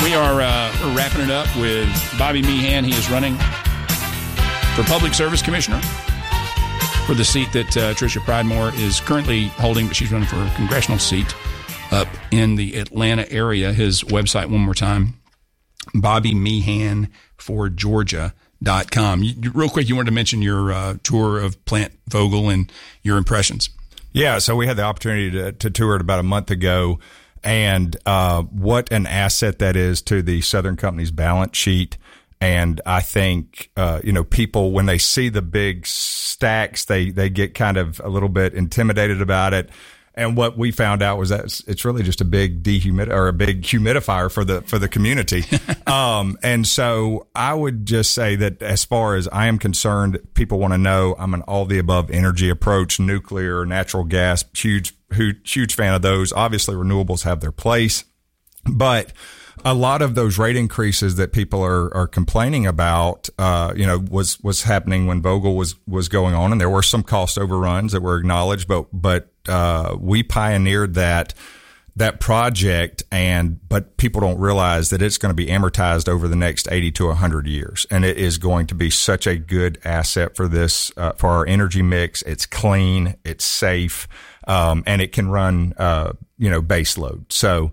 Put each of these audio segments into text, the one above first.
We are we're wrapping it up with Bobby Meehan. He is running for Public Service Commissioner for the seat that Tricia Pridemore is currently holding, but she's running for a congressional seat up in the Atlanta area. His website, one more time, BobbyMeehanForGeorgia.com. Real quick, you wanted to mention your tour of Plant Vogtle and your impressions. Yeah, so we had the opportunity to tour it about a month ago, and what an asset that is to the Southern Company's balance sheet. And I think, people, when they see the big stacks, they get kind of a little bit intimidated about it. And what we found out was that it's really just a big humidifier for the community. And so I would just say that as far as I am concerned, people want to know I'm an all the above energy approach, nuclear, natural gas, huge fan of those. Obviously renewables have their place, but a lot of those rate increases that people are complaining about, was happening when Vogtle was going on, and there were some cost overruns that were acknowledged, but we pioneered that project, but people don't realize that it's going to be amortized over the next 80 to 100 years, and it is going to be such a good asset for this, for our energy mix. It's clean, it's safe, and it can run, base load. So.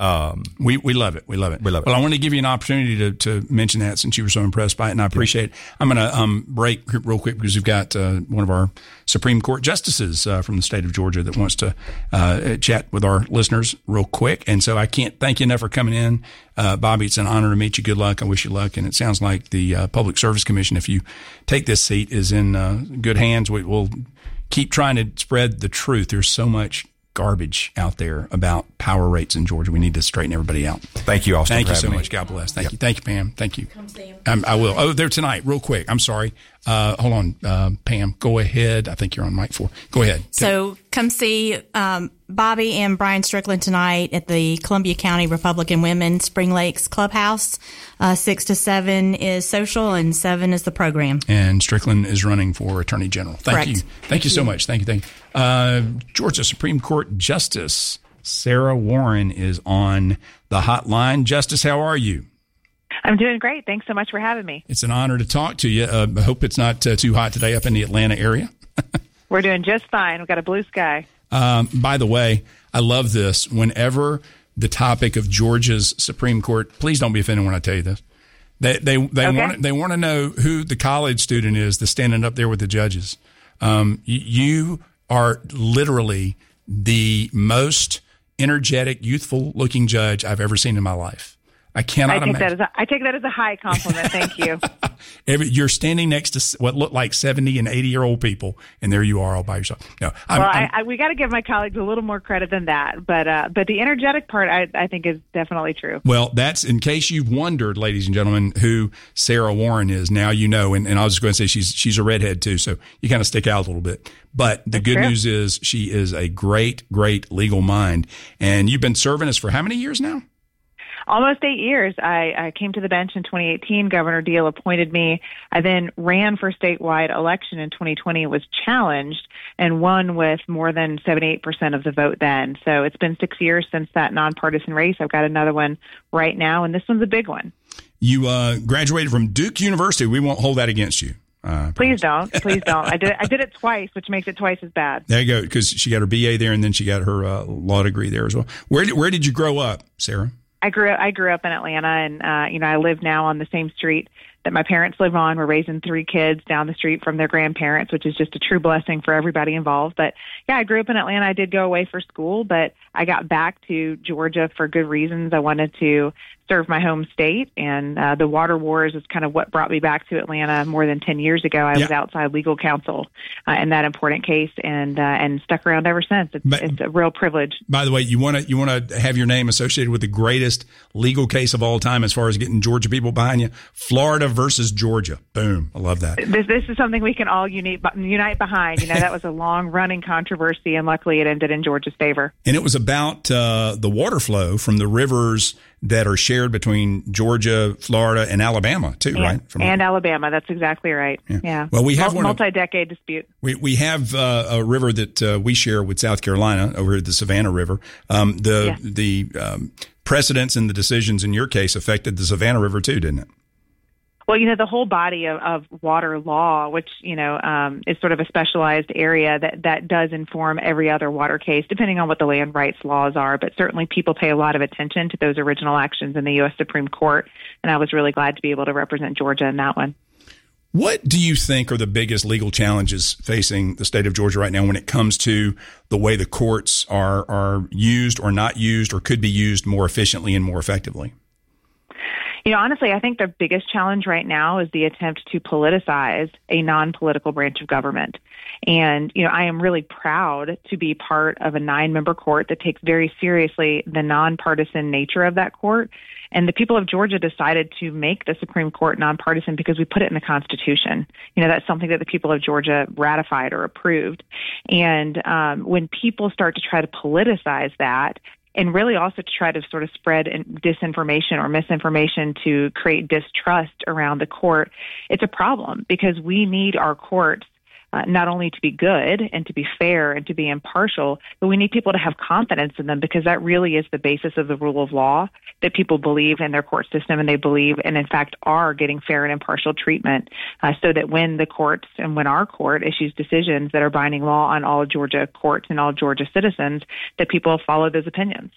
We love it. We love it. Well, I want to give you an opportunity to mention that since you were so impressed by it, and I appreciate it. I'm going to break real quick because we've got one of our Supreme Court justices from the state of Georgia that wants to chat with our listeners real quick. And so I can't thank you enough for coming in. Bobby, it's an honor to meet you. Good luck. I wish you luck. And it sounds like the Public Service Commission, if you take this seat, is in good hands. We'll keep trying to spread the truth. There's so much garbage out there about power rates in Georgia. We need to straighten everybody out. Thank you, Austin. Thank you so much. God bless. Thank you. Thank you, Pam. Thank you. Come see him. I will. Oh, they're tonight. Real quick. I'm sorry. Hold on, Pam. Go ahead. I think you're on mic 4. Go ahead. So come see Bobby and Brian Strickland tonight at the Columbia County Republican Women Spring Lakes Clubhouse. 6 to 7 is social, and 7 is the program. And Strickland is running for Attorney General. Thank Correct. you. Thank you so much. Thank you. Georgia Supreme Court Justice Sarah Warren is on the hotline. Justice, how are you? I'm doing great. Thanks so much for having me. It's an honor to talk to you. I hope it's not too hot today up in the Atlanta area. We're doing just fine. We've got a blue sky. By the way, I love this. Whenever the topic of Georgia's Supreme Court, please don't be offended when I tell you this. They want to know who the college student is that's standing up there with the judges. You are literally the most energetic, youthful-looking judge I've ever seen in my life. I cannot imagine. I take that as a high compliment. Thank you. You're standing next to what look like 70 and 80-year-old people, and there you are all by yourself. No, we got to give my colleagues a little more credit than that. But the energetic part, I think, is definitely true. Well, that's in case you've wondered, ladies and gentlemen, who Sarah Warren is. Now you know, and I was just going to say she's a redhead too, so you kind of stick out a little bit. But the good news is she is a great, great legal mind, and you've been serving us for how many years now? Almost 8 years. I came to the bench in 2018. Governor Deal appointed me. I then ran for statewide election in 2020, was challenged, and won with more than 78% of the vote then. So it's been 6 years since that nonpartisan race. I've got another one right now, and this one's a big one. You graduated from Duke University. We won't hold that against you. Please don't. Please don't. I did it twice, which makes it twice as bad. There you go, because she got her BA there, and then she got her law degree there as well. Where did you grow up, Sarah? I grew up in Atlanta, and I live now on the same street that my parents live on. We're raising 3 kids down the street from their grandparents, which is just a true blessing for everybody involved. But yeah, I grew up in Atlanta. I did go away for school, but I got back to Georgia for good reasons. I wanted to serve my home state, and the water wars is kind of what brought me back to Atlanta more than 10 years ago. I was outside legal counsel in that important case, and stuck around ever since. It's a real privilege. By the way, you want to have your name associated with the greatest legal case of all time as far as getting Georgia people behind you. Florida versus Georgia. Boom. I love that. This is something we can all unite behind. That was a long-running controversy, and luckily it ended in Georgia's favor. And it was about the water flow from the rivers that are shared between Georgia, Florida, and Alabama, too, right? And Alabama. That's exactly right. Yeah. Well, we have multi-decade dispute. We have a river that we share with South Carolina over the Savannah River. The precedents and the decisions in your case affected the Savannah River too, didn't it? Well, the whole body of water law, which, is sort of a specialized area that does inform every other water case, depending on what the land rights laws are. But certainly people pay a lot of attention to those original actions in the U.S. Supreme Court. And I was really glad to be able to represent Georgia in that one. What do you think are the biggest legal challenges facing the state of Georgia right now when it comes to the way the courts are used or not used or could be used more efficiently and more effectively? Honestly, I think the biggest challenge right now is the attempt to politicize a non-political branch of government. And, I am really proud to be part of a 9-member court that takes very seriously the nonpartisan nature of that court. And the people of Georgia decided to make the Supreme Court nonpartisan because we put it in the Constitution. That's something that the people of Georgia ratified or approved. And when people start to try to politicize that, and really also to try to sort of spread disinformation or misinformation to create distrust around the court, it's a problem because we need our courts not only to be good and to be fair and to be impartial, but we need people to have confidence in them because that really is the basis of the rule of law, that people believe in their court system and they believe and in fact are getting fair and impartial treatment so that when the courts and when our court issues decisions that are binding law on all Georgia courts and all Georgia citizens, that people follow those opinions.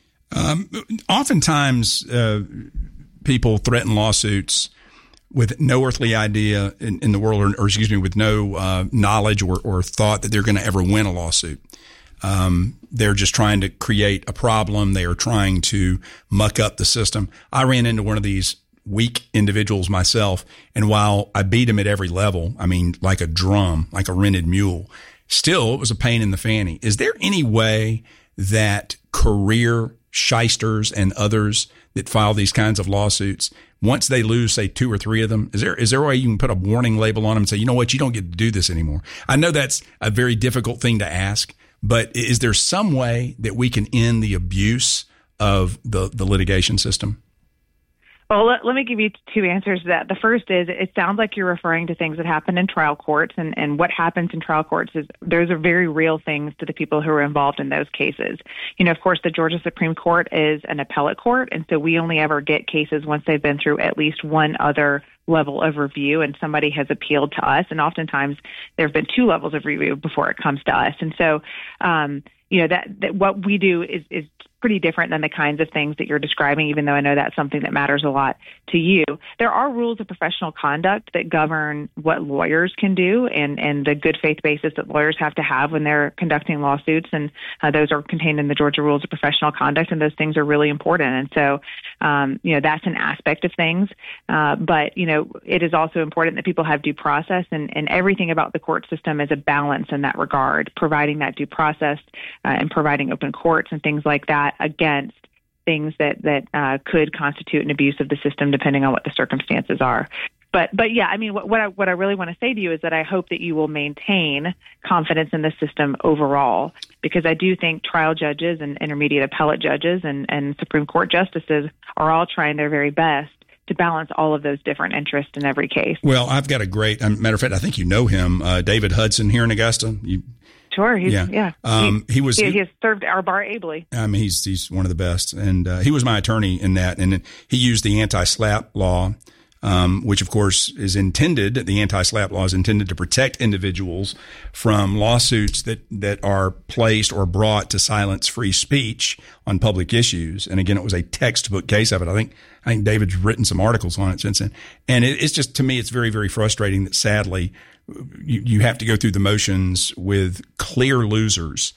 Oftentimes, people threaten lawsuits with no earthly idea in the world, or excuse me, with no knowledge or thought that they're going to ever win a lawsuit. They're just trying to create a problem. They are trying to muck up the system. I ran into one of these weak individuals myself, and while I beat him at every level, like a drum, like a rented mule, still it was a pain in the fanny. Is there any way that career shysters and others that file these kinds of lawsuits, once they lose, say, 2 or 3 of them, is there a way you can put a warning label on them and say, you know what, you don't get to do this anymore? I know that's a very difficult thing to ask, but is there some way that we can end the abuse of the litigation system? Well, let me give you 2 answers to that. The first is it sounds like you're referring to things that happen in trial courts, and what happens in trial courts is those are very real things to the people who are involved in those cases. Of course, the Georgia Supreme Court is an appellate court, and so we only ever get cases once they've been through at least one other level of review and somebody has appealed to us. And oftentimes there have been 2 levels of review before it comes to us. And so, that what we do is pretty different than the kinds of things that you're describing, even though I know that's something that matters a lot to you. There are rules of professional conduct that govern what lawyers can do and the good faith basis that lawyers have to have when they're conducting lawsuits. And those are contained in the Georgia Rules of Professional Conduct, and those things are really important. And so, that's an aspect of things. But, it is also important that people have due process, and everything about the court system is a balance in that regard, providing that due process and providing open courts and things like that against things that could constitute an abuse of the system, depending on what the circumstances are. But yeah, what I really want to say to you is that I hope that you will maintain confidence in the system overall, because I do think trial judges and intermediate appellate judges and Supreme Court justices are all trying their very best to balance all of those different interests in every case. Well, I've got a great, matter of fact, I think you know him, David Hudson here in Augusta. Sure. He has served our bar ably. He's one of the best. And he was my attorney in that. And he used the anti-SLAPP law, which, of course, the anti-SLAPP law is intended to protect individuals from lawsuits that are placed or brought to silence free speech on public issues. And again, it was a textbook case of it. I think David's written some articles on it since then. And it's just, to me, it's very, very frustrating that sadly, you have to go through the motions with clear losers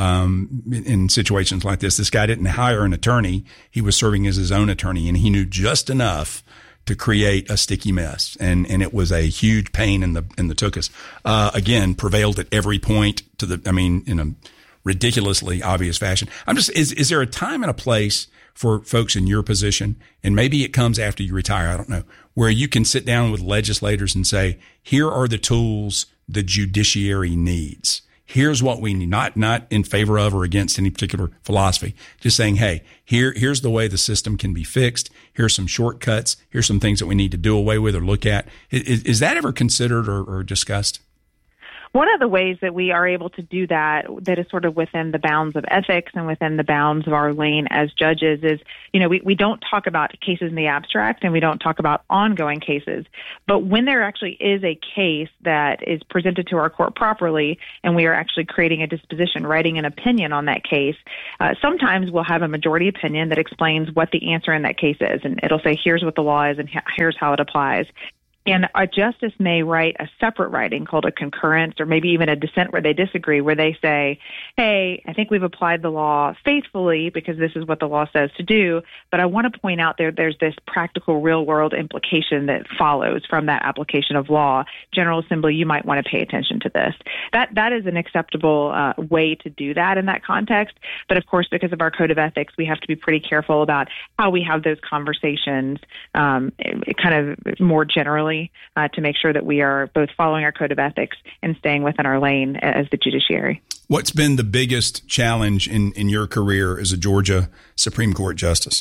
in situations like this. This guy didn't hire an attorney. He was serving as his own attorney, and he knew just enough to create a sticky mess. And it was a huge pain in the tuchus. Again, prevailed at every point in a ridiculously obvious fashion. Is there a time and a place for folks in your position, and maybe it comes after you retire, I don't know, where you can sit down with legislators and say, here are the tools the judiciary needs. Here's what we need, not in favor of or against any particular philosophy, just saying, hey, here's the way the system can be fixed. Here's some shortcuts. Here's some things that we need to do away with or look at. Is that ever considered or discussed? One of the ways that we are able to do that is sort of within the bounds of ethics and within the bounds of our lane as judges is, we don't talk about cases in the abstract and we don't talk about ongoing cases. But when there actually is a case that is presented to our court properly and we are actually creating a disposition, writing an opinion on that case, sometimes we'll have a majority opinion that explains what the answer in that case is. And it'll say, here's what the law is and here's how it applies. And a justice may write a separate writing called a concurrence or maybe even a dissent where they disagree, where they say, hey, I think we've applied the law faithfully because this is what the law says to do, but I want to point out there's this practical real-world implication that follows from that application of law. General Assembly, you might want to pay attention to this. That is an acceptable way to do that in that context. But, of course, because of our code of ethics, we have to be pretty careful about how we have those conversations kind of more generally. To make sure that we are both following our code of ethics and staying within our lane as the judiciary. What's been the biggest challenge in your career as a Georgia Supreme Court justice?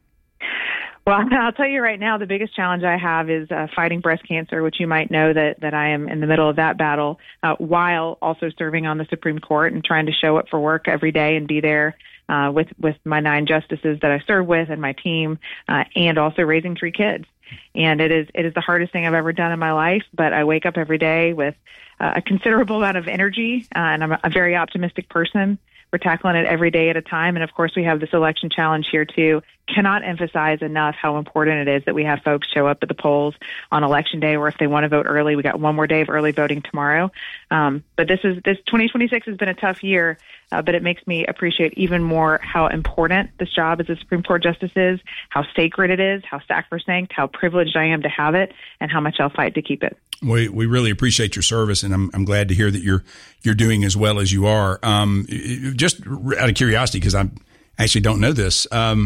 Well, I'll tell you right now, the biggest challenge I have is fighting breast cancer, which you might know that I am in the middle of that battle while also serving on the Supreme Court and trying to show up for work every day and be there with my 9 justices that I serve with and my team, and also raising 3 kids. And it is the hardest thing I've ever done in my life, but I wake up every day with a considerable amount of energy, and I'm a very optimistic person. We're tackling it every day at a time. And, of course, we have this election challenge here, too. Cannot emphasize enough how important it is that we have folks show up at the polls on Election Day, or if they want to vote early, we got one more day of early voting tomorrow. But this 2026 has been a tough year, but it makes me appreciate even more how important this job as a Supreme Court justice is, how sacred it is, how sacrosanct, how privileged I am to have it, and how much I'll fight to keep it. We really appreciate your service, and I'm glad to hear that you're doing as well as you are. Just out of curiosity, because I actually don't know this,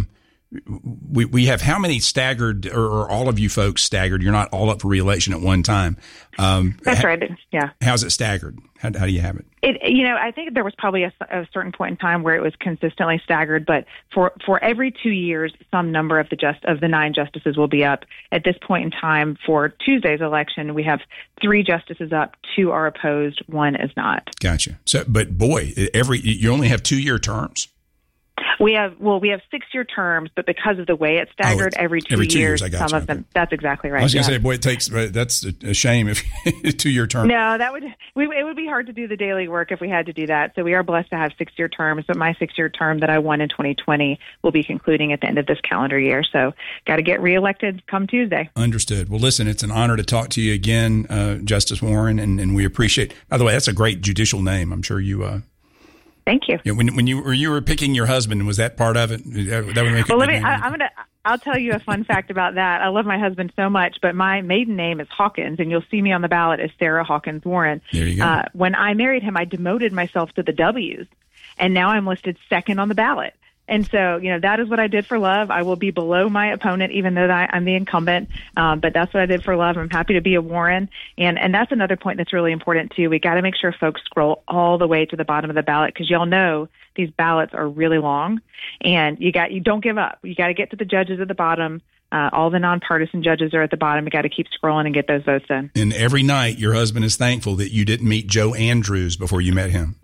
we have how many staggered, or all of you folks staggered? You're not all up for re-election at one time. That's right. Yeah. How's it staggered? How do you have it? I think there was probably a certain point in time where it was consistently staggered, but for every 2 years, some number of the 9 justices will be up. At this point in time, for Tuesday's election, we have 3 justices up, 2 are opposed, 1 is not. Gotcha. So, but boy, you only have 2-year terms. We have 6-year terms, but because of the way it's staggered, every 2 years, some of them. That's exactly right. I was going to say, boy, that's a shame if 2-year term. No, it would be hard to do the daily work if we had to do that. So we are blessed to have 6-year terms, but my 6-year term that I won in 2020 will be concluding at the end of this calendar year. So got to get reelected come Tuesday. Understood. Well, listen, it's an honor to talk to you again, Justice Warren, and we appreciate. By the way, that's a great judicial name. I'm sure you. Thank you. Yeah, when you were picking your husband, was that part of it? That would make it. I'll tell you a fun fact about that. I love my husband so much, but my maiden name is Hawkins, and you'll see me on the ballot as Sarah Hawkins Warren. There you go. When I married him, I demoted myself to the W's, and now I'm listed second on the ballot. And so, that is what I did for love. I will be below my opponent, even though I'm the incumbent. But that's what I did for love. I'm happy to be a Warren. And that's another point that's really important, too. We got to make sure folks scroll all the way to the bottom of the ballot, because y'all know these ballots are really long. And you don't give up. You got to get to the judges at the bottom. All the nonpartisan judges are at the bottom. You got to keep scrolling and get those votes in. And every night, your husband is thankful that you didn't meet Joe Andrews before you met him.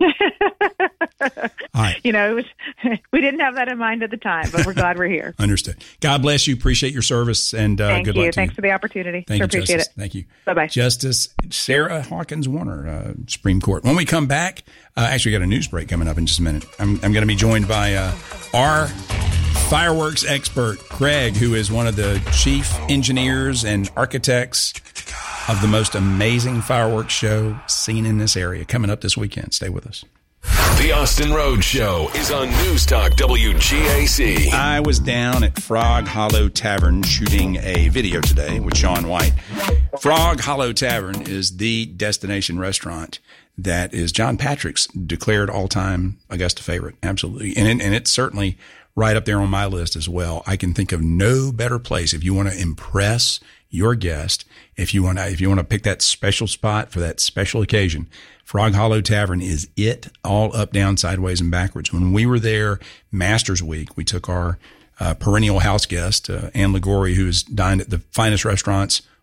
All right. We didn't have that in mind at the time, but we're glad we're here. Understood. God bless you. Appreciate your service, and good luck to you. Thanks for the opportunity. Thank you, appreciate Justice. it. Thank you. Bye-bye. Justice Sarah Hawkins Warner, Supreme Court. When we come back, actually got a news break coming up in just a minute. I'm going to be joined by our fireworks expert, Craig, who is one of the chief engineers and architects of the most amazing fireworks show seen in this area, coming up this weekend. Stay with us. The Austin Rhodes Show is on News Talk WGAC. I was down at Frog Hollow Tavern shooting a video today with Sean White. Frog Hollow Tavern is the destination restaurant that is John Patrick's declared all-time Augusta favorite. Absolutely. And it's certainly right up there on my list as well. I can think of no better place if you want to impress your guest, if you want to pick that special spot for that special occasion. Frog Hollow Tavern is it, all up, down, sideways, and backwards. When we were there, Masters Week, we took our perennial house guest, Ann Ligori, who has dined at the finest restaurants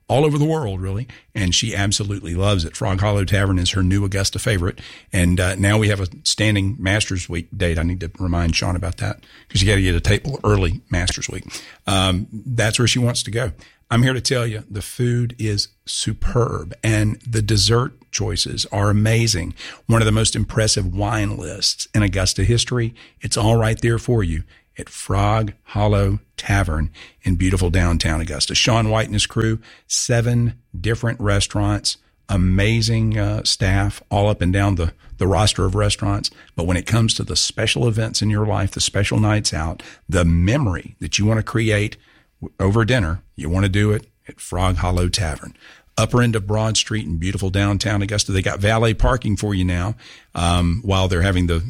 all over the world, really. And she absolutely loves it. Frog Hollow Tavern is her new Augusta favorite. And now we have a standing Masters Week date. I need to remind Sean about that because you got to get a table early Masters Week. That's where she wants to go. I'm here to tell you the food is superb and the dessert choices are amazing. One of the most impressive wine lists in Augusta history. It's all right there for you at Frog Hollow Tavern in beautiful downtown Augusta. Sean White and his crew, 7 different restaurants, amazing staff all up and down the roster of restaurants. But when it comes to the special events in your life, the special nights out, the memory that you want to create over dinner, you want to do it at Frog Hollow Tavern. Upper end of Broad Street in beautiful downtown Augusta. They got valet parking for you now, while they're having the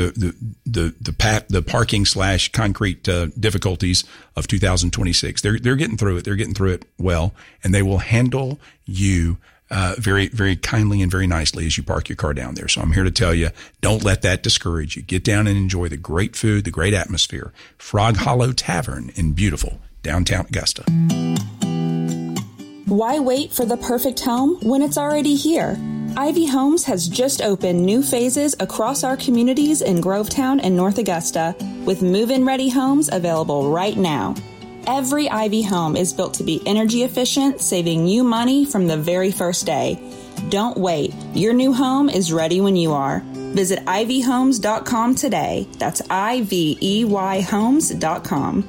parking / concrete difficulties of 2026. They're getting through it. They're getting through it well, and they will handle you very, very kindly and very nicely as you park your car down there. So I'm here to tell you, don't let that discourage you. Get down and enjoy the great food, the great atmosphere. Frog Hollow Tavern in beautiful downtown Augusta. Why wait for the perfect home when it's already here? Ivy Homes has just opened new phases across our communities in Grovetown and North Augusta, with move-in ready homes available right now. Every Ivy home is built to be energy efficient, saving you money from the very first day. Don't wait. Your new home is ready when you are. Visit ivyhomes.com today. That's IVEYhomes.com.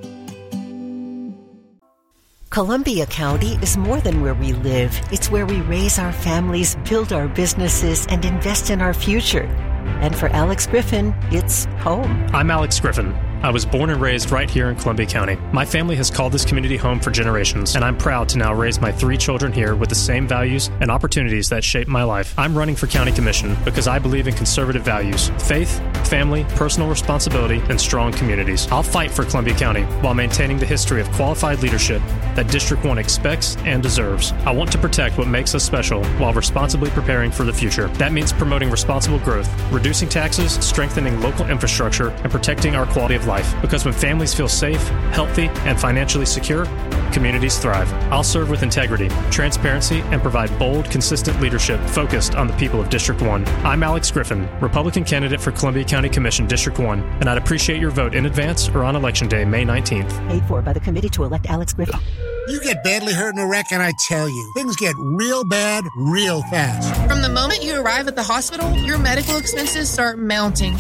Columbia County is more than where we live. It's where we raise our families, build our businesses, and invest in our future. And for Alex Griffin, it's home. I'm Alex Griffin. I was born and raised right here in Columbia County. My family has called this community home for generations, and I'm proud to now raise my 3 children here with the same values and opportunities that shaped my life. I'm running for county commission because I believe in conservative values: faith, family, personal responsibility, and strong communities. I'll fight for Columbia County while maintaining the history of qualified leadership that District 1 expects and deserves. I want to protect what makes us special while responsibly preparing for the future. That means promoting responsible growth, reducing taxes, strengthening local infrastructure, and protecting our quality of life. Because when families feel safe, healthy, and financially secure, communities thrive. I'll serve with integrity, transparency, and provide bold, consistent leadership focused on the people of District 1. I'm Alex Griffin, Republican candidate for Columbia County Commission District 1, and I'd appreciate your vote in advance or on Election Day, May 19th. Paid for by the committee to elect Alex Griffin. You get badly hurt in a wreck, and I tell you, things get real bad real fast. From the moment you arrive at the hospital, your medical expenses start mounting.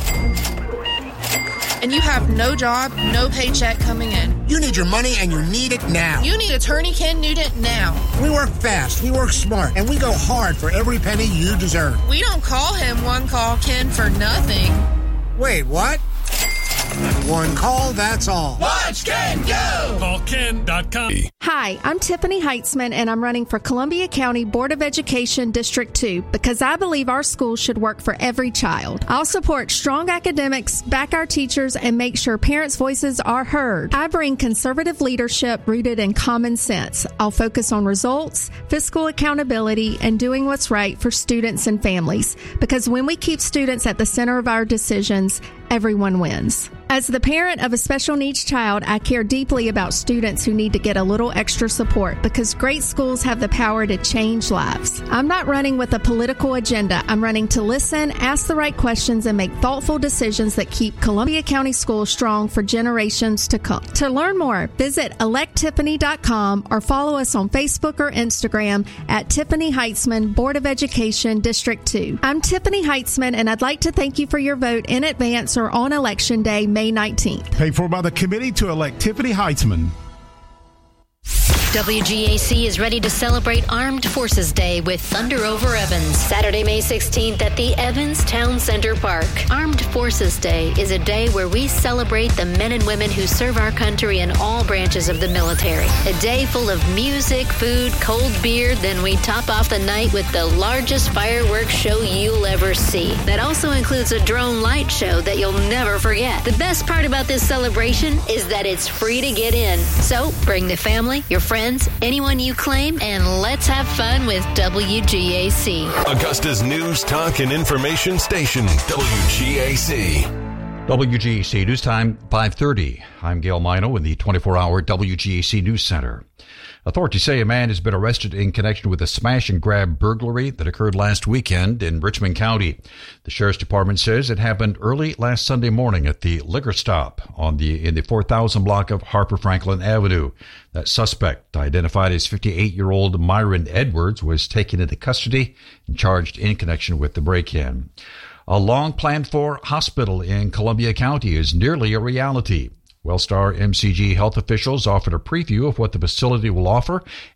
And you have no job, no paycheck coming in. You need your money, and you need it now. You need attorney Ken Nugent now. We work fast, we work smart, and we go hard for every penny you deserve. We don't call him One Call Ken for nothing. Wait, what? One call, that's all. Watch Ken go! Call Ken.com. Hi, I'm Tiffany Heitzman, and I'm running for Columbia County Board of Education District 2 because I believe our schools should work for every child. I'll support strong academics, back our teachers, and make sure parents' voices are heard. I bring conservative leadership rooted in common sense. I'll focus on results, fiscal accountability, and doing what's right for students and families, because when we keep students at the center of our decisions, everyone wins. As the parent of a special needs child, I care deeply about students who need to get a little extra support because great schools have the power to change lives. I'm not running with a political agenda. I'm running to listen, ask the right questions, and make thoughtful decisions that keep Columbia County schools strong for generations to come. To learn more, visit electtiffany.com or follow us on Facebook or Instagram at Tiffany Heitzman, Board of Education, District 2. I'm Tiffany Heitzman, and I'd like to thank you for your vote in advance or on Election Day, May 19th. Paid for by the committee to elect Tiffany Heitzman. WGAC is ready to celebrate Armed Forces Day with Thunder Over Evans, Saturday, May 16th at the Evans Town Center Park. Armed Forces Day is a day where we celebrate the men and women who serve our country in all branches of the military. A day full of music, food, cold beer, then we top off the night with the largest fireworks show you'll ever see. That also includes a drone light show that you'll never forget. The best part about this celebration is that it's free to get in. So bring the family, your friends, anyone you claim, and let's have fun with WGAC. Augusta's news, talk, and information station, WGAC. WGAC News Time, 5:30. I'm Gail Mino in the 24-hour WGAC News Center. Authorities say a man has been arrested in connection with a smash-and-grab burglary that occurred last weekend in Richmond County. The Sheriff's Department says it happened early last Sunday morning at the liquor stop in the 4000 block of Harper Franklin Avenue. That suspect, identified as 58-year-old Myron Edwards, was taken into custody and charged in connection with the break-in. A long-planned-for hospital in Columbia County is nearly a reality. Wellstar MCG health officials offered a preview of what the facility will offer